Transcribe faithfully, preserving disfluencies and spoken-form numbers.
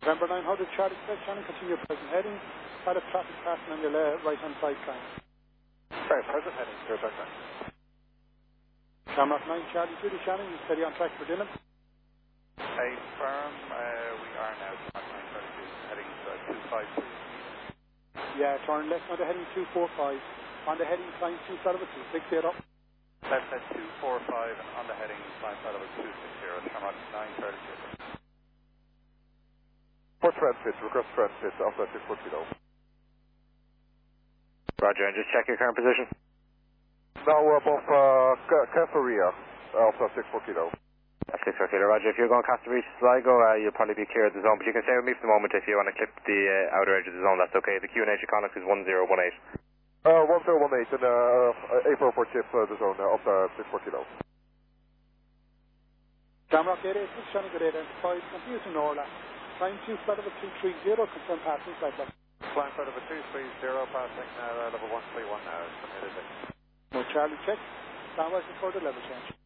November nine, how did Charlie Quebec Shannon continue your present heading? Pilot traffic passing on your uh, right hand side climb. Very present heading, clear back line. Shamrock nine, Charlie Judy Shannon, you steady on track for Dillon. Hey, firm, uh, we are now nine thirty-two, heading uh, two five two. Yeah, turn left on the heading two four five. On the heading, climb two flat of it, two six eight up. Left at two four five, and on the heading, climb flat of it two six zero, Shamrock nine thirty-two. For transit, request transit, Alpha six four kilo. Roger, and just check your current position. Now above uh, Caffeeria, Alpha six four kilo. six four kilo, Roger. If you're going Costa Rica Sligo, uh, you'll probably be clear of the zone, but you can stay with me for the moment if you want to clip the uh, outer edge of the zone, that's okay. The Q N H Economics is one zero one eight. Uh, one zero one eight, and uh, April for chip uh, the zone, uh, Alpha six four kilo. Shamrock eight eight six, Shannon good eight five, continue to Norla. Climb two flat of it two three zero, confirm passing flight level. Climb flat of it two three zero, passing uh, level one three one now, submitted it. No Charlie check, stand by for further level change.